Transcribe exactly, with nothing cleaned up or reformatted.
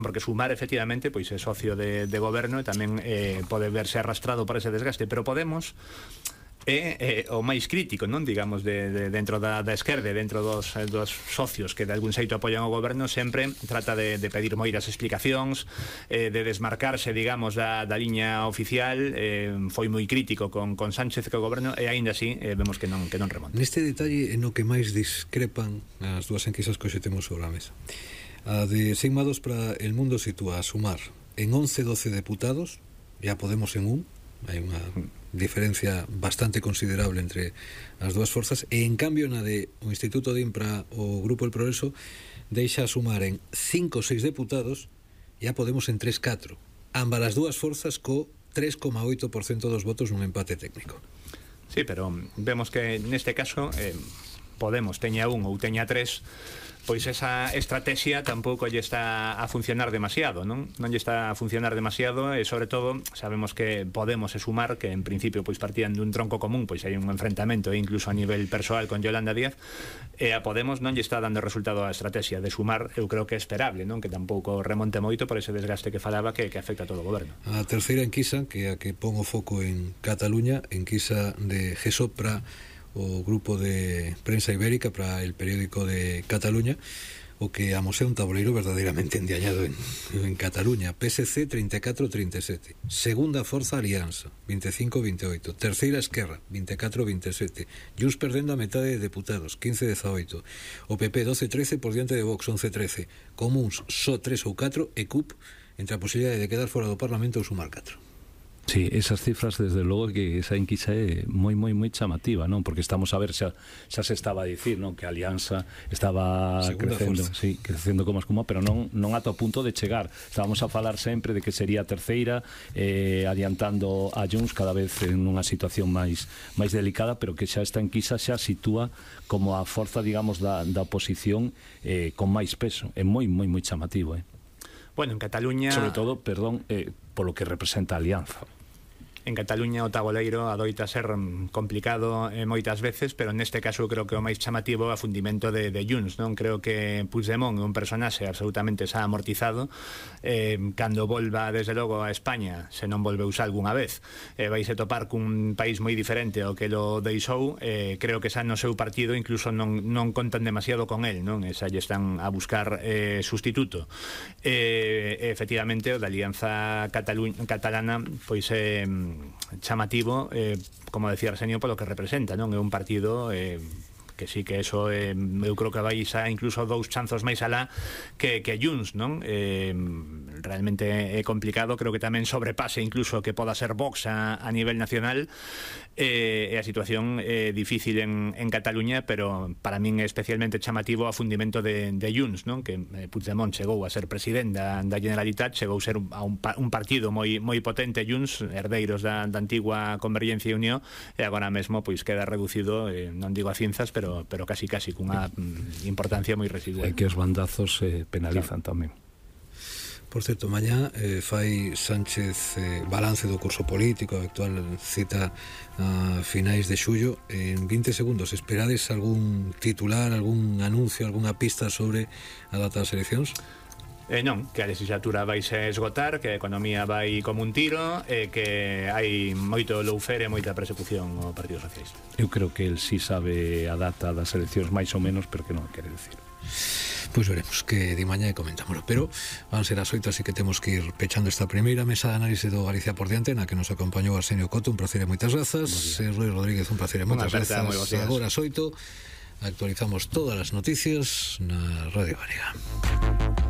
porque Sumar efectivamente pois é socio de, de goberno e tamén eh, pode verse arrastrado por ese desgaste, pero Podemos é, é o máis crítico, non, digamos, de, de, dentro da, da esquerda, dentro dos, dos socios que de algún xeito apoian o goberno, sempre trata de, de pedir moiras explicacións, eh, de desmarcarse, digamos, da, da liña oficial, eh, foi moi crítico con, con Sánchez que o goberno, e aínda así eh, vemos que non, que non remonta. Neste detalle é no que máis discrepan as dúas enquisas que hoxe temos sobre a mesa. A de Sigma dos para El Mundo sitúa a Sumar en once doce deputados, ya Podemos en un, hai unha diferencia bastante considerable entre as dúas forzas, e en cambio na de o Instituto de Impra o Grupo El Progreso deixa a Sumar en cinco ou seis deputados, ya Podemos en tres catro, ambas as dúas forzas co tres coma oito por cento dos votos nun empate técnico. Sí, pero vemos que neste caso eh, Podemos teña un ou teña tres, pois esa estrategia tampouco lle está a funcionar demasiado, non? Non lle está a funcionar demasiado, e sobre todo sabemos que Podemos e Sumar, que en principio pois partían dun tronco común, pois hai un enfrentamento incluso a nivel persoal con Yolanda Díaz, e a Podemos non lle está dando resultado a estrategia de Sumar. Eu creo que é esperable, non, que tampouco remonte moito por ese desgaste que falaba que, que afecta a todo o goberno. A terceira enquisa, que é a que pon o foco en Cataluña, enquisa de GESOPRA, o grupo de prensa ibérica para el periódico de Cataluña, o que amosea un tabuleiro verdadeiramente endiañado en, en Cataluña. P S C treinta e catro a trinta e sete, segunda forza Alianza veinticinco a veintiocho, terceira Esquerra veinticuatro a veintisiete, Junts perdendo a metade de deputados quince a dezaoito, o P P doce a trece por diante de Vox once a trece, Comuns só tres ou catro, e C U P entre a posibilidade de quedar fora do Parlamento ou sumar catro. Sí, esas cifras, desde logo que esa enquisa é moi, moi, moi chamativa, non? Porque estamos a ver, xa, xa se estaba a dicir, non? Que a Alianza estaba segunda crecendo, forza. Sí, crecendo como espuma, pero non, non ata o punto de chegar. Estábamos a falar sempre de que sería a terceira, eh, adiantando a Junts cada vez en unha situación máis máis delicada, pero que xa esta enquisa xa sitúa como a forza, digamos, da, da oposición eh, con máis peso. É moi, moi, moi chamativo, eh? Bueno, en Cataluña... Sobre todo, perdón, eh, polo que representa a Alianza. En Cataluña o tabuleiro adoita ser complicado eh, moitas veces, pero neste caso creo que o máis chamativo é o afundimento de, de Junts, non? Creo que Puigdemont é un personaxe absolutamente xa amortizado, eh, cando volva desde logo a España, se non volve usar algunha vez, eh, vais a topar cun país moi diferente ao que lo deixou. eh, creo que xa no seu partido incluso non, non contan demasiado con él, non? E xa lle están a buscar eh, sustituto. Eh, efectivamente, o da Alianza Catalu Catalana pois é eh, chamativo, eh, como decía Arsenio, polo que representa, non? É un partido eh, que sí que eso eh, eu creo que vai xa incluso dous chanzos máis alá que, que Junts, non? Eh, realmente é complicado, creo que tamén sobrepase incluso que poda ser Vox a, a nivel nacional. Eh, a situación é eh, difícil en, en Cataluña, pero para min é especialmente chamativo o afundimento de, de Junts, non? Que eh, Puigdemont chegou a ser presidente da, da Generalitat, chegou a ser a un, un partido moi, moi potente, Junts, herdeiros da, da antigua Convergencia e Unión, e agora mesmo pois queda reducido, eh, non digo a cinzas, pero, pero casi casi cunha mm, importancia moi residual. É que os bandazos eh, penalizan, claro, tamén. Por certo, mañá eh, fai Sánchez eh, balance do curso político, a actual cita a finais de xullo. En vinte segundos, esperades algún titular, algún anuncio, algunha pista sobre a data das eleccións? Eh, non, que a legislatura vai se esgotar, que a economía vai como un tiro, e eh, que hai moito loufere e moita persecución ao Partido Socialista. Eu creo que el sí sabe a data das eleccións máis ou menos, pero que non quere decir. Pois veremos, que de mañá comentámoslo, pero van ser as oito, así que temos que ir pechando esta primeira mesa de análise do Galicia por diante, na que nos acompañou Arsenio Coto, un placer e moitas grazas, eh, Rui Rodríguez, un placer e moitas grazas. Agora as oito actualizamos todas as noticias na Radio Galega.